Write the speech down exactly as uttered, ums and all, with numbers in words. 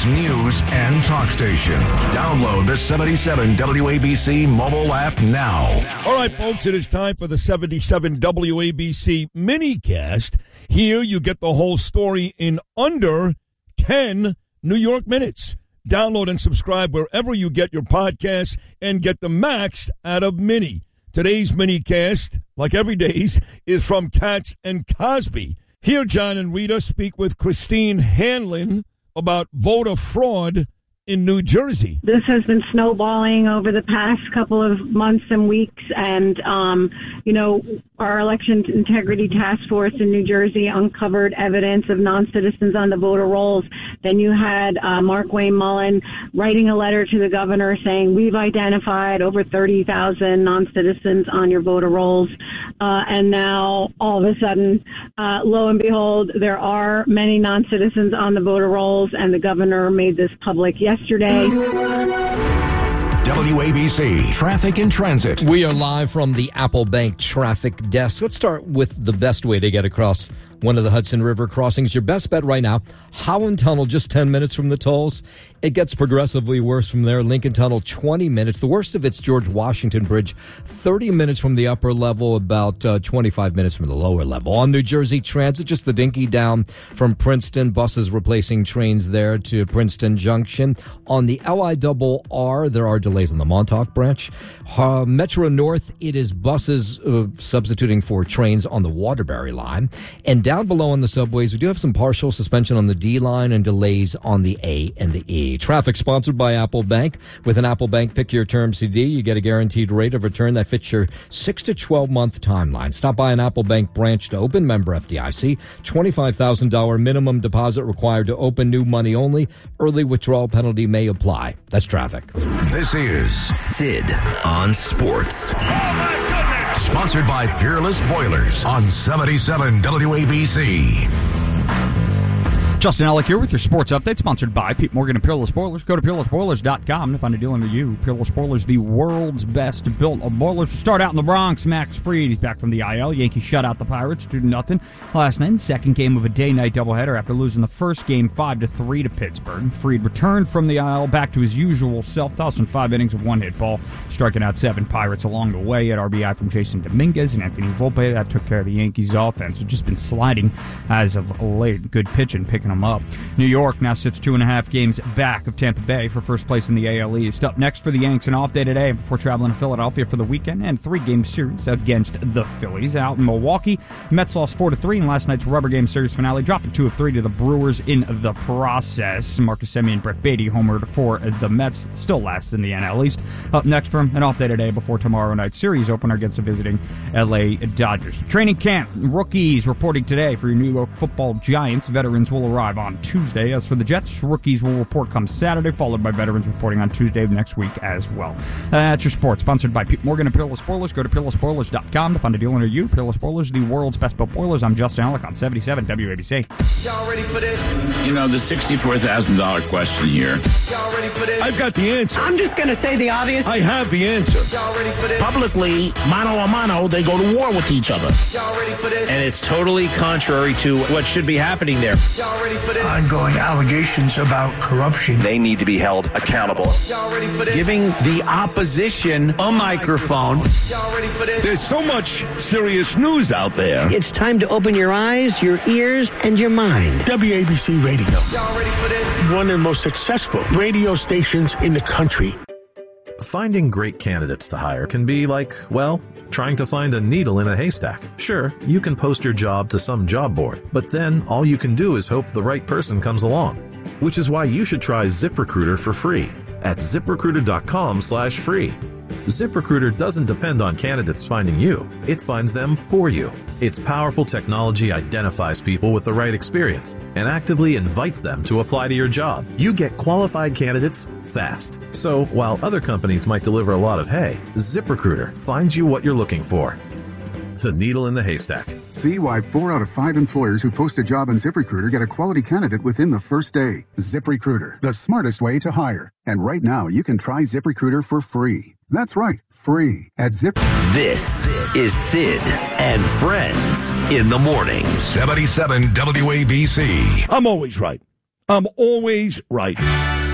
Pittsburgh's news and talk station. Download the seventy-seven W A B C mobile app now. All right, folks, it is time for the seventy-seven W A B C minicast. Here you get the whole story in under ten New York minutes. Download and subscribe wherever you get your podcasts and get the max out of Mini. Today's minicast, like every day's, is from Katz and Cosby. Here, John and Rita speak with Christine Hanlon about voter fraud in New Jersey. This has been snowballing over the past couple of months and weeks, and, um, you know, our Election Integrity Task Force in New Jersey uncovered evidence of non-citizens on the voter rolls. Then you had uh, Mark Wayne Mullen writing a letter to the governor saying, we've identified over thirty thousand non-citizens on your voter rolls. Uh, and now, all of a sudden, uh, lo and behold, there are many non-citizens on the voter rolls, and the governor made this public yesterday. W A B C Traffic and Transit. We are live from the Apple Bank traffic desk. Let's start with the best way to get across one of the Hudson River crossings. Your best bet right now, Howland Tunnel, just ten minutes from the tolls. It gets progressively worse from there. Lincoln Tunnel, twenty minutes. The worst of it's George Washington Bridge, thirty minutes from the upper level, about uh, twenty-five minutes from the lower level. On New Jersey Transit, just the dinky down from Princeton. Buses replacing trains there to Princeton Junction. On the L I R R, there are delays on the Montauk branch. Uh, Metro North, it is buses uh, substituting for trains on the Waterbury line. And down below on the subways, we do have some partial suspension on the D line and delays on the A and the E. Traffic sponsored by Apple Bank. With an Apple Bank Pick Your Term C D, you get a guaranteed rate of return that fits your six to twelve month timeline. Stop by an Apple Bank branch to open, member F D I C. twenty-five thousand dollars minimum deposit required to open, new money only. Early withdrawal penalty may apply. That's traffic. This is Sid on Sports. Oh, my goodness! Sponsored by Peerless Boilers on seventy-seven W A B C. Justin Ellick here with your sports update, sponsored by Pete Morgan and Peerless Boilers. Go to peerless boilers dot com to find a deal near you. Peerless Boilers, the world's best built boilers. We start out in the Bronx. Max Fried, he's back from the I L. Yankees shut out the Pirates two to nothing last night. Second game of a day-night doubleheader after losing the first game five to three to Pittsburgh. Fried returned from the I L back to his usual self, tossing five innings of one-hit ball, striking out seven Pirates along the way. At R B I from Jason Dominguez and Anthony Volpe. That took care of the Yankees' offense. It's just been sliding as of late. Good pitching, picking them up. New York now sits two and a half games back of Tampa Bay for first place in the A L East. Up next for the Yanks, an off day today before traveling to Philadelphia for the weekend, and three-game series against the Phillies. Out in Milwaukee, Mets lost four to three in last night's rubber game series finale, dropping two of three to the Brewers in the process. Marcus Semien and Brett Beatty homered for the Mets, still last in the N L East. Up next from an off day today before tomorrow night's series opener against the visiting L A Dodgers. Training camp, rookies reporting today for your New York Football Giants. Veterans will arrive on Tuesday. As for the Jets, rookies will report come Saturday, followed by veterans reporting on Tuesday of next week as well. That's your sports, sponsored by Pete Morgan and Peerless Boilers. Go to peerless boilers dot com to find a deal near you. Peerless Boilers, the world's best built boilers. I'm Justin Ellick on seventy-seven W A B C. Y'all ready for this? You know, the sixty-four thousand dollars question here. Y'all ready for this? I've got the answer. I'm just going to say the obvious. I have the answer. Y'all ready for this? Publicly, mano a mano, they go to war with each other. Y'all ready for this? And it's totally contrary to what should be happening there. Y'all ready for this? Ongoing allegations about corruption. They need to be held accountable. Y'all ready for this? Giving the opposition a microphone. Y'all ready for this? There's so much serious news out there. It's time to open your eyes, your ears, and your mind. W A B C Radio. Y'all ready for this? One of the most successful radio stations in the country. Finding great candidates to hire can be like, well, trying to find a needle in a haystack. Sure, you can post your job to some job board, but then all you can do is hope the right person comes along. Which is why you should try ZipRecruiter for free at zip recruiter dot com slash free. ZipRecruiter doesn't depend on candidates finding you. It finds them for you. Its powerful technology identifies people with the right experience and actively invites them to apply to your job. You get qualified candidates fast. So while other companies might deliver a lot of hay, ZipRecruiter finds you what you're looking for. The needle in the haystack. See why four out of five employers who post a job on ZipRecruiter get a quality candidate within the first day. ZipRecruiter, the smartest way to hire. And right now, you can try ZipRecruiter for free. That's right, free at Zip. This is Sid and Friends in the Morning. seventy-seven W A B C. I'm always right. I'm always right.